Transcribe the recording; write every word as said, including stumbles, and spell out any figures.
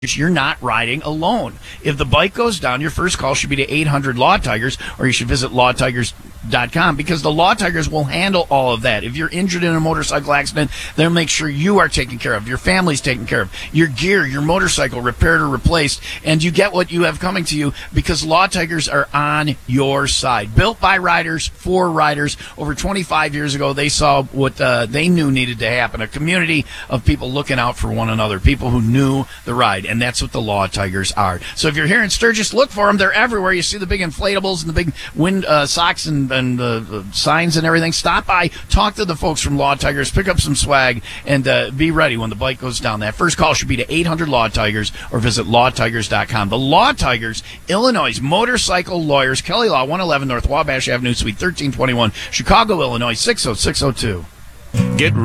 you're not riding alone. If the bike goes down, your first call should be to eight hundred Law Tigers, or you should visit law tigers dot com, because the Law Tigers will handle all of that. If you're injured in a motorcycle accident, they'll make sure you are taken care of, your family's taken care of, your gear, your motorcycle repaired or replaced, and you get what you have coming to you because Law Tigers are on your side. Built by riders, for riders. Over twenty-five years ago, they saw what uh, they knew needed to happen, a community of people looking out for one another, people who knew the ride, and that's what the Law Tigers are. So if you're here in Sturgis, look for them. They're everywhere. You see the big inflatables and the big wind uh, socks and and the, the signs and everything. Stop by, talk to the folks from Law Tigers, pick up some swag, and uh, be ready when the bike goes down. That first call should be to eight hundred Law Tigers, or visit law tigers dot com. The Law Tigers, Illinois' motorcycle lawyers. Kelly Law, one eleven North Wabash Avenue, Suite thirteen twenty-one, Chicago, Illinois, six oh six oh two.